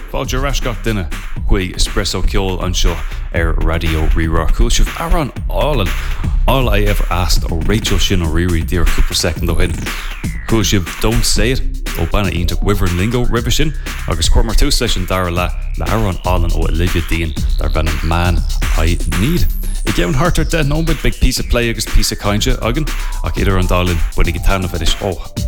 fáilte rascach duine chuig espresso ceol anseo Radio Rirá. Cool sibh Aaron all I ever asked or Rachel Shin or Riri dear cúpla second though hid. Cool sibh Don't Say It ó banna ionach Wyvern Lingo ribh sin agus cuairmar tú session dar le Aaron Allen ó Olivia Dean dar bhean Man I Need. I gceann hartar den nómid big piece of play agus piece of cainte agan ach idir an dálinn bunig i tanna fedish